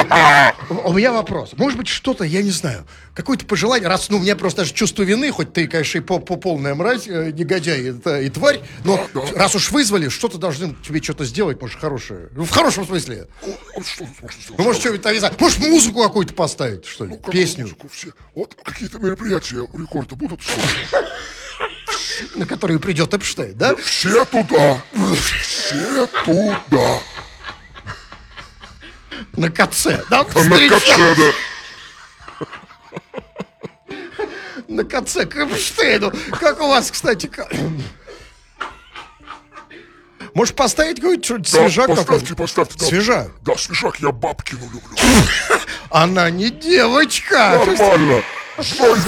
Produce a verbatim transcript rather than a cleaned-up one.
У меня вопрос. Может быть, что-то, я не знаю, какое-то пожелание, раз, ну, у меня просто даже чувство вины, хоть ты, конечно, и по, по полная мразь, э, негодяй и, та- и тварь, но Да, да. раз уж вызвали, что-то должны тебе что-то сделать, может, хорошее. Ну, в хорошем смысле. А что тут можно сделать? Ну, может, что-нибудь, там, не знаю, может, музыку какую-то поставить, что ли, Ну, какую песню, музыку? Все. Вот какие-то мероприятия у рекорда будут? Что ли? на которую придет Эпштейн, да? Все туда. Все туда. На КЦ, да? А на КЦ, да. На КЦ к Эпштейну. Как у вас, кстати, ка- может, поставить какой-то что-нибудь Да, свежак поставьте, какой-нибудь? поставьте. Да. Свежак. Да, свежак, я Бабкину люблю. Она не девочка. Нормально. Стой,